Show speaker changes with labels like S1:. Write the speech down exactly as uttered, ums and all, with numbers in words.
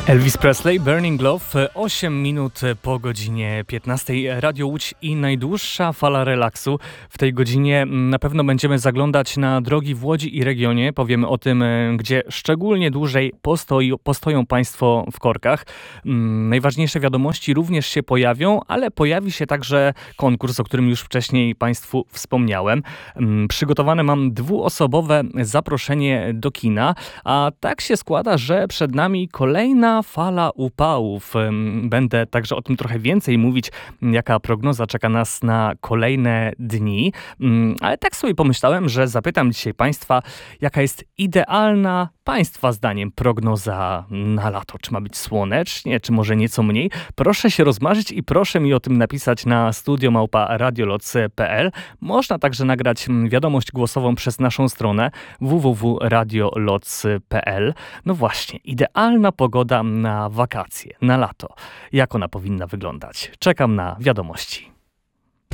S1: Elvis Presley, Burning Love, osiem minut po godzinie piętnastej. Radio Łódź i najdłuższa fala relaksu. W tej godzinie na pewno będziemy zaglądać na drogi w Łodzi i regionie. Powiemy o tym, gdzie szczególnie dłużej postoi, postoją Państwo w korkach. Najważniejsze wiadomości również się pojawią, ale pojawi się także konkurs, o którym już wcześniej Państwu wspomniałem. Przygotowane mam dwuosobowe zaproszenie do kina, a tak się składa, że przed nami kolejna fala upałów. Będę także o tym trochę więcej mówić, jaka prognoza czeka nas na kolejne dni. Ale tak sobie pomyślałem, że zapytam dzisiaj Państwa, jaka jest idealna Państwa zdaniem prognoza na lato. Czy ma być słonecznie, czy może nieco mniej? Proszę się rozmarzyć i proszę mi o tym napisać na studio małpa radioloc kropka p l. Można także nagrać wiadomość głosową przez naszą stronę w w w kropka radioloc kropka p l. No właśnie, idealna pogoda na wakacje, na lato. Jak ona powinna wyglądać? Czekam na wiadomości.